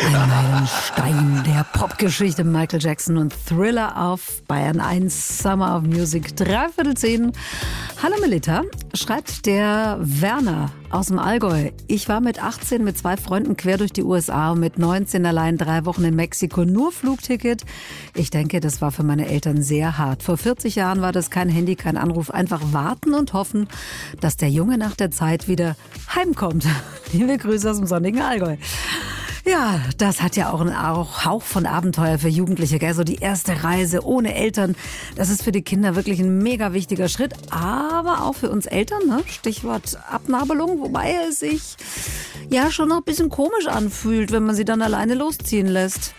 Ein Meilenstein der Popgeschichte, Michael Jackson und Thriller auf Bayern 1 Summer of Music, 9:45. Hallo Melita, schreibt der Werner aus dem Allgäu. Ich war mit 18 mit 2 Freunden quer durch die USA und mit 19 allein 3 Wochen in Mexiko, nur Flugticket. Ich denke, das war für meine Eltern sehr hart. Vor 40 Jahren war das kein Handy, kein Anruf, einfach warten und hoffen, dass der Junge nach der Zeit wieder heimkommt. Liebe Grüße aus dem sonnigen Allgäu. Ja, das hat ja auch einen Hauch von Abenteuer für Jugendliche, gell? So die erste Reise ohne Eltern, das ist für die Kinder wirklich ein mega wichtiger Schritt, aber auch für uns Eltern, ne? Stichwort Abnabelung, wobei es sich ja schon noch ein bisschen komisch anfühlt, wenn man sie dann alleine losziehen lässt.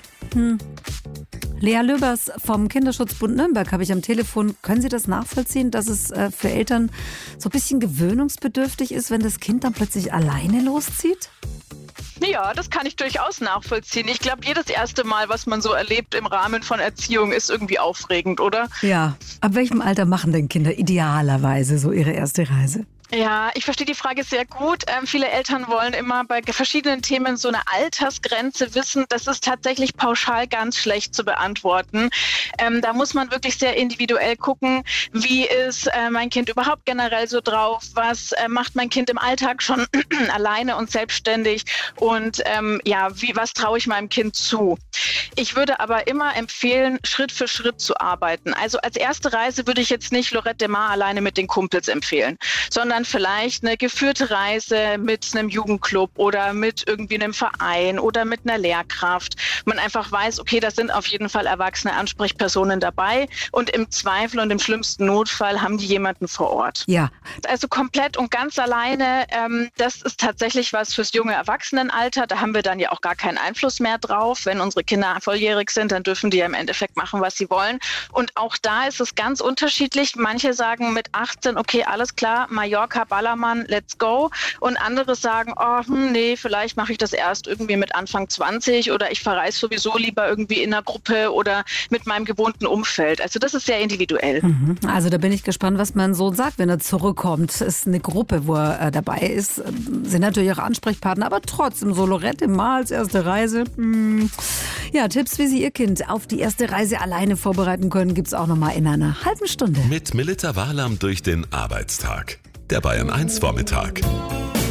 Lea Löbers vom Kinderschutzbund Nürnberg habe ich am Telefon. Können Sie das nachvollziehen, dass es für Eltern so ein bisschen gewöhnungsbedürftig ist, wenn das Kind dann plötzlich alleine loszieht? Ja, das kann ich durchaus nachvollziehen. Ich glaube, jedes erste Mal, was man so erlebt im Rahmen von Erziehung, ist irgendwie aufregend, oder? Ja. Ab welchem Alter machen denn Kinder idealerweise so ihre erste Reise? Ja, ich verstehe die Frage sehr gut. Viele Eltern wollen immer bei verschiedenen Themen so eine Altersgrenze wissen. Das ist tatsächlich pauschal ganz schlecht zu beantworten. Da muss man wirklich sehr individuell gucken, wie ist mein Kind überhaupt generell so drauf, was macht mein Kind im Alltag schon alleine und selbstständig und was traue ich meinem Kind zu. Ich würde aber immer empfehlen, Schritt für Schritt zu arbeiten. Also als erste Reise würde ich jetzt nicht Lorette de Mar alleine mit den Kumpels empfehlen, sondern vielleicht eine geführte Reise mit einem Jugendclub oder mit irgendwie einem Verein oder mit einer Lehrkraft. Man einfach weiß, okay, da sind auf jeden Fall erwachsene Ansprechpersonen dabei und im Zweifel und im schlimmsten Notfall haben die jemanden vor Ort. Ja. Also komplett und ganz alleine, das ist tatsächlich was fürs junge Erwachsenenalter. Da haben wir dann ja auch gar keinen Einfluss mehr drauf. Wenn unsere Kinder volljährig sind, dann dürfen die ja im Endeffekt machen, was sie wollen. Und auch da ist es ganz unterschiedlich. Manche sagen mit 18, okay, alles klar, Mallorca, Ballermann, let's go. Und andere sagen, nee, vielleicht mache ich das erst irgendwie mit Anfang 20 oder ich verreise sowieso lieber irgendwie in einer Gruppe oder mit meinem gewohnten Umfeld. Also das ist sehr individuell. Also da bin ich gespannt, was mein Sohn sagt, wenn er zurückkommt. Es ist eine Gruppe, wo er dabei ist. Sind natürlich auch Ansprechpartner, aber trotzdem so Lorette de Mar als erste Reise. Ja, Tipps, wie Sie Ihr Kind auf die erste Reise alleine vorbereiten können, gibt's auch noch mal in einer halben Stunde. Mit Melita Wahlam durch den Arbeitstag. Der Bayern 1 Vormittag.